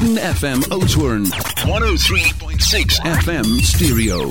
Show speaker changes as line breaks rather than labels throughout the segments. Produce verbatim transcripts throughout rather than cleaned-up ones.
Eden F M Oudtshoorn, one oh three point six F M stereo.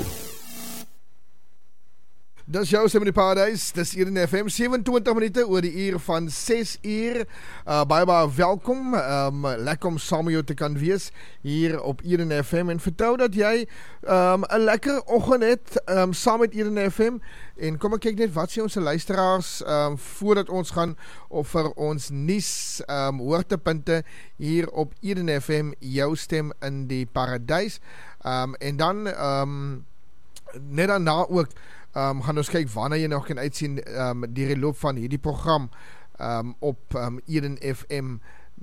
Dis jou stem in die paradys, dis Eden F M, sewe-en-twintig minute oor die uur van ses uur. Uh, baie baie welkom, um, lekker om saam met jou te kan wees hier op Eden F M en vertrou dat jy um, 'n lekker oggend het um, saam met Eden F M. En kom ek kyk net wat sê ons luisteraars um, voordat ons gaan of vir ons nuus um, hoogtepunte hier op Eden F M, jou stem in die paradys. Um, en dan um, net daarna ook Um, gaan ons kyk wanneer jy nog kan uitsien um, die loop van hierdie program um, op um, Eden F M.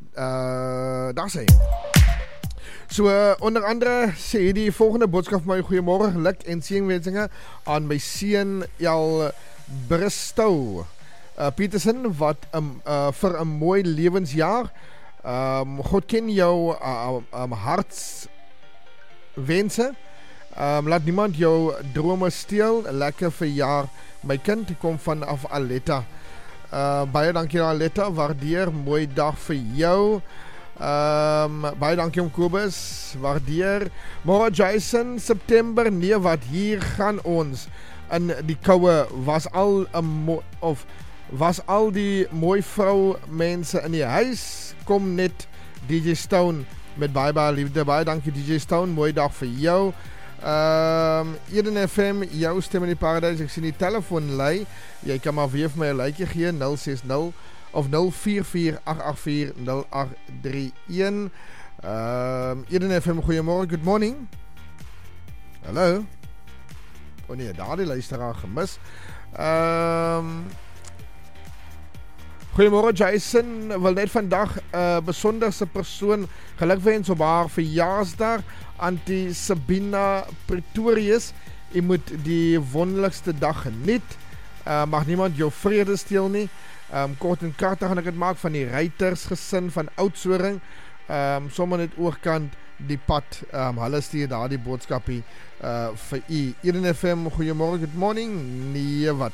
Uh, daar sê So uh, onder andere sê die volgende boodskap van my: goeiemôre, geluk en seënwensinge aan my seun El Bristow uh, Peterson wat um, uh, vir 'n mooi lewensjaar. Um, God ken jou uh, um, hartswense. Um, laat niemand jou drome steel. Lekker verjaar my kind, kom vanaf Aletta. uh, Baie dankie Aletta, waardeer, mooi dag vir jou. um, Baie dankie om Kobus, waardeer. Môre Jason, September, nee wat, hier gaan ons in die koue. Was al mo- of was al die mooi vrou mense in die huis. Kom net D J Stone met baie baie liefde. Baie dankie D J Stone, mooi dag vir jou. Um, Eden F M, jou stem in die paradys. Ek sien die telefoon lei. Jy kan maar weer vir my 'n likeie gee, nul ses nul of nul vier vier agt agt vier nul agt drie een. um, Eden F M, goeiemôre, good morning. Hallo. O nee, daar die luisteraar gemis. um, Goeiemôre Jason, wil net vandag 'n uh, besonderse persoon gelukwens op haar verjaarsdag, Auntie Sabina Pretorius. Jy moet die wonderlikste dag geniet. Uh, mag niemand jou vrede steel nie. Um, kort en kragtig gaan ek dit maak van die Reiters gesin van Oudtshoorn. Um, sommer net oorkant die pad. Um, hulle stuur daar die boodskapie uh, vir u. Eden F M, goeiemôre, good morning. Nee, wat?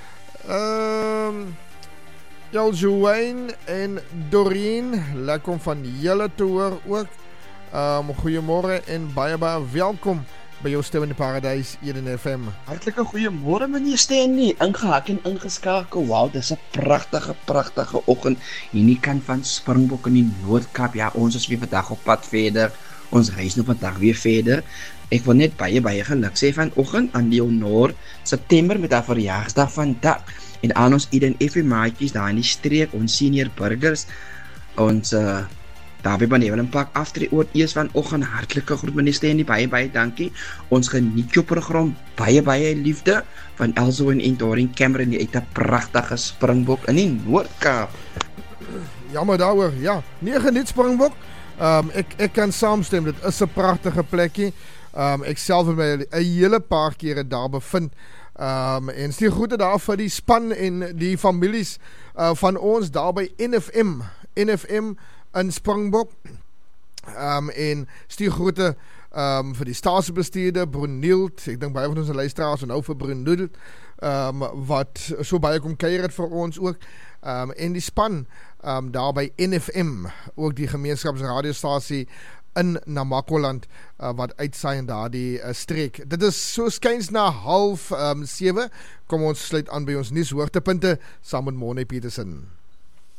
Ehm... Um, Jal Joanne en Doreen, lekker om van julle te hoor ook. Um, goeiemôre en baie baie welkom by jou stem in die paradys, Eden F M.
Hartlike goeiemôre meneer Stanley, ingehak en ingeskakel. Wow, dis 'n pragtige, pragtige oggend hier in die kant van Springbok in die Noord-Kaap. Ja, ons is weer vandag op pad verder. Ons reis nou vandag weer verder. Ek wil net baie baie geluk sê vanoggend aan Leonor September met haar verjaarsdag vandag. En aan ons Eden F M maatjies daar in die streek, ons senior burgers, ons uh, Dawie Banewel en Pak aftree oor eers vanoggend. Hartlike groet minister en die baie baie dankie. Ons geniet jou program, baie baie liefde van Elso en Entoring Cameron, die uit 'n pragtige Springbok in die Noord-Kaap.
Jammer daaroor, ja, nie geniet Springbok. Um, ek, ek kan saamstem, dit is 'n pragtige plekkie. Um, ek self het my 'n hele paar kere daar bevind. Um, en stuur groete daar vir die span en die families uh, van ons daar by N F M N F M in Springbok. Um, en stuur groete um, vir die staatsbestuurder Brunield. Ek dink baie van ons luisteraars en nou vir Brunield um, wat so baie kom kuier het vir ons ook. Um, en die span um, daar by N F M, ook die gemeenskapsradiostasie in Namakoland, uh, wat uitsaai in daardie uh, streek. Dit is so skuins na half um, sewe. Kom ons sluit aan by ons nuus hoogtepunte saam met Mone Petersen.